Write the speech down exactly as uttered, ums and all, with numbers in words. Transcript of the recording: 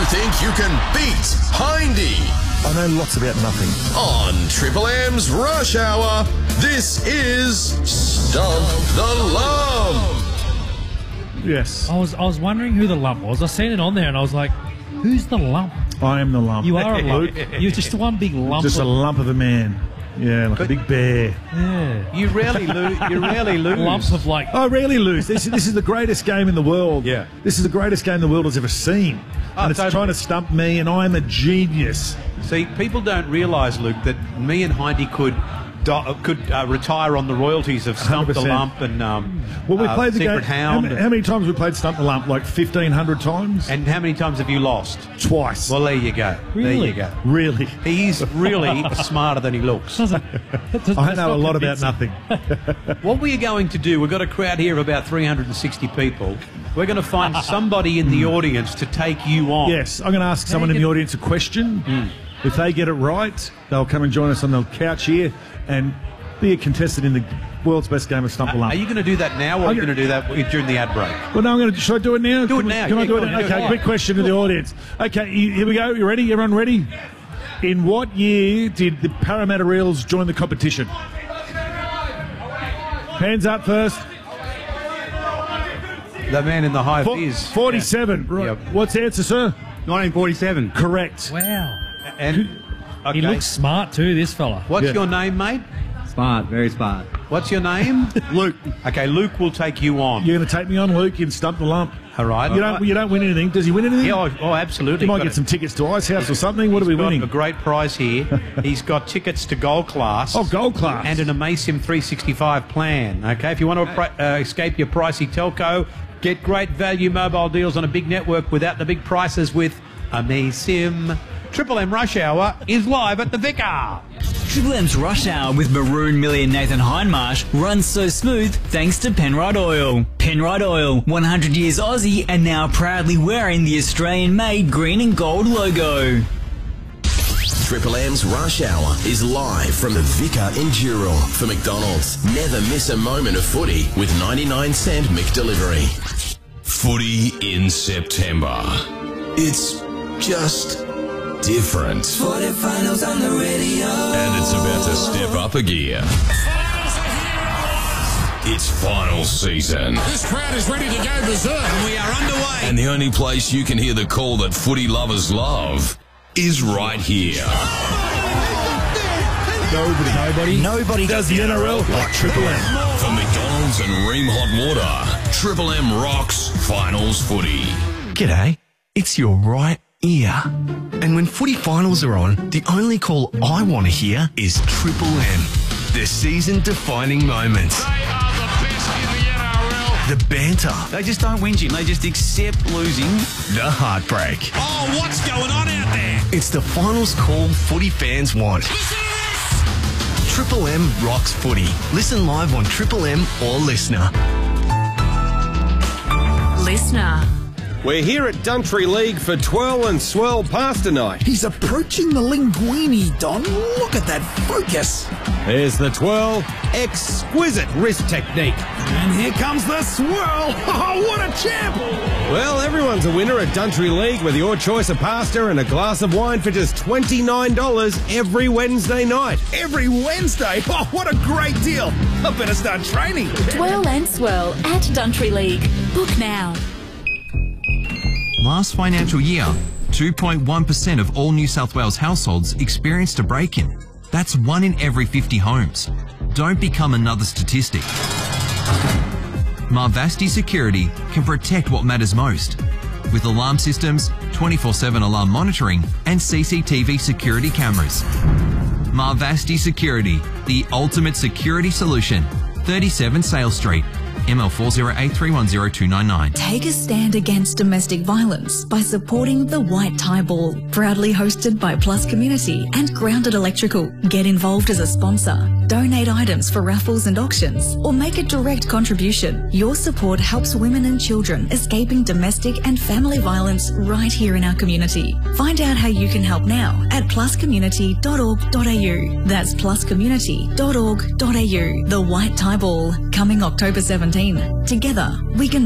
think you can beat Hindy? I know lots about nothing. On Triple M's Rush Hour, this is Stump the Lump. Yes. I was I was wondering who the lump was. I seen it on there and I was like, who's the lump? I am the lump. You are a lump. You're just one big lump. Just a of, lump of a man. Yeah, like But- a big bear. yeah. You rarely lose. You rarely lose. Lump of like. I rarely lose. This, this is the greatest game in the world. Yeah. This is the greatest game the world has ever seen. Oh, and it's totally. trying to stump me, and I'm a genius. See, people don't realise, Luke, that me and Heidi could do, could uh, retire on the royalties of Stump the one hundred percent. Lump and um, Well, we uh, played the Secret game. How Hound. many, how many times have we played Stump the Lump? Like fifteen hundred times? And how many times have you lost? Twice. Well, there you go. There Really? you go. Really? He's really smarter than he looks. Doesn't, I know a lot about nothing. What we're going to do, we've got a crowd here of about three hundred sixty people. We're going to find somebody in the audience to take you on. Yes, I'm going to ask someone in the audience a question. Mm. If they get it right, they'll come and join us on the couch here and be a contestant in the world's best game of Stump the Lump. Are you going to do that now, or are you going to do that during the ad break? Well, no, I'm going to. Should I do it now? Do it Can we- now. Can I Yeah, do it go on, now? do it Okay, now. quick question to the audience. Okay, you- here we go. You ready? Everyone ready? In what year did the Parramatta Eels join the competition? Hands up first. The man in the high Fo- vis. forty-seven. Right. Yep. What's the answer, sir? nineteen forty-seven. Correct. Wow. And okay. He looks smart too, this fella. What's Yeah. your name, mate? Smart, very smart. What's your name? Luke. Okay, Luke will take you on. You're going to take me on, Luke, in Stump the Lump. All right. You don't. You don't win anything. Does he win anything? Yeah, oh, oh, absolutely. You might Got get it. some tickets to Ice House or something. What are we He's got winning? a great prize here. He's got tickets to Gold Class. Oh, Gold Class. And an Amasim three sixty-five plan. Okay, if you want to uh, escape your pricey telco, get great value mobile deals on a big network without the big prices with Amasim. Triple M Rush Hour is live at the Vicar. Triple M's Rush Hour with Maroon Millie and Nathan Hindmarsh runs so smooth thanks to Penrite Oil. Penrite Oil, one hundred years Aussie and now proudly wearing the Australian-made green and gold logo. Triple M's Rush Hour is live from the Vicar in Dural. For McDonald's, never miss a moment of footy with ninety-nine cent McDelivery. Footy in September. It's just different. Footy finals on the radio. And it's about to step up a gear. It's final season. This crowd is ready to go berserk. And we are underway. And the only place you can hear the call that footy lovers love is right here. Nobody. Nobody. Nobody does the N R L like Triple M. For McDonald's and Ream Hot Water, Triple M rocks finals footy. G'day, it's your right ear. And when footy finals are on, the only call I want to hear is Triple M. The season-defining moments. They are the best in the N R L. The banter. They just don't whinge him, they just accept losing. The heartbreak. Oh, what's going on out there? It's the finals call footy fans want. Listen to this. Triple M rocks footy. Listen live on Triple M or Listener. Listener. We're here at Duntry League for Twirl and Swirl Pasta Night. He's approaching the linguine, Don. Look at that focus. There's the Twirl, exquisite wrist technique. And here comes the swirl. Oh, what a champ. Well, everyone's a winner at Duntry League with your choice of pasta and a glass of wine for just twenty-nine dollars every Wednesday night. Every Wednesday. Oh, what a great deal. I better start training. Twirl and swirl at Duntry League. Book now. Last financial year, two point one percent of all New South Wales households experienced a break-in. That's one in every fifty homes. Don't become another statistic. Marvasti Security can protect what matters most. With alarm systems, twenty-four seven alarm monitoring, and C C T V security cameras. Marvasti Security, the ultimate security solution. thirty-seven Sale Street. M L four zero eight three one zero two nine nine. Take a stand against domestic violence by supporting the White Tie Ball. Proudly hosted by Plus Community and Grounded Electrical. Get involved as a sponsor. Donate items for raffles and auctions or make a direct contribution. Your support helps women and children escaping domestic and family violence right here in our community. Find out how you can help now at plus community dot org dot a u. That's plus community dot org dot a u. The White Tie Ball, coming October seventeenth. Together, we can